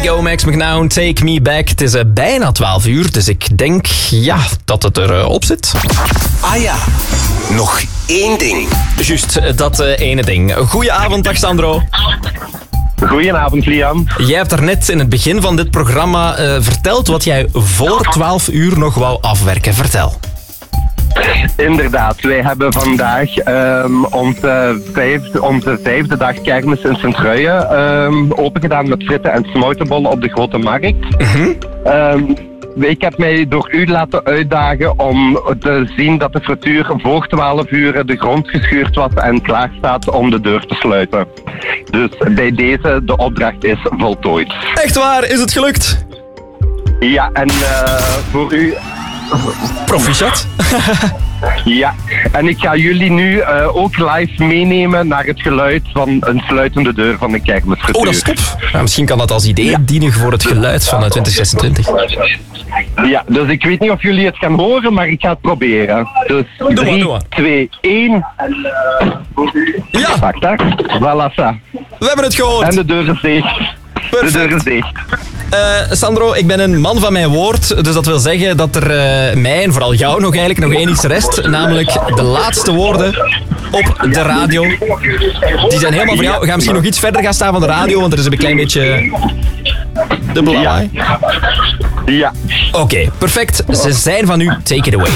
go, Max McNown, Take Me Back. Het is bijna 12 uur, dus ik denk dat het erop zit. Ah ja, nog één ding. Juist, dat ene ding. Goedenavond, dag Sandro. Goedenavond, Liam. Jij hebt daarnet in het begin van dit programma verteld wat jij voor 12 uur nog wou afwerken. Vertel. Inderdaad, wij hebben vandaag onze vijfde dag kermis in Sint-Truijen opengedaan met fritten en smoutenbollen op de Grote Markt. Ik heb mij door u laten uitdagen om te zien dat de frituur voor 12 uur de grond geschuurd was en klaar staat om de deur te sluiten. Dus bij deze, de opdracht is voltooid. Echt waar, is het gelukt? Ja, en voor u... Proficiat. Ja, en ik ga jullie nu ook live meenemen naar het geluid van een sluitende deur van de kermisfrituur. Oh, dat is top. Ja, misschien kan dat als idee dienen voor het geluid van 2026. Ja, dus ik weet niet of jullie het gaan horen, maar ik ga het proberen. Dus 3, 2, 1. Ja. Wacht, hè. Voilà, ça. We hebben het gehoord. En de deur is dicht. Perfect. De deur is dicht. Sandro, ik ben een man van mijn woord, dus dat wil zeggen dat er mij en vooral jou nog één iets rest, namelijk de laatste woorden op de radio. Die zijn helemaal voor jou. We gaan misschien nog iets verder gaan staan van de radio, want er is een klein beetje dubbel lawaai. Ja. Oké, perfect. Ze zijn van u. Take it away.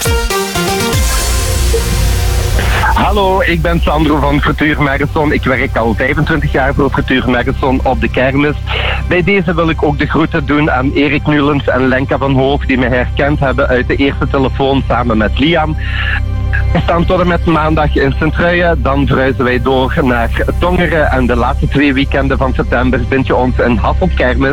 Hallo, ik ben Sandro van Frituur Marathon. Ik werk al 25 jaar voor Frituur Marathon op de kermis. Bij deze wil ik ook de groeten doen aan Erik Nulens en Lenka van Hoog, die me herkend hebben uit de eerste telefoon samen met Liam. We staan tot en met maandag in Sint-Truijen. Dan verhuizen wij door naar Tongeren. En de laatste 2 weekenden van september vind je ons in Hasselt Kermis.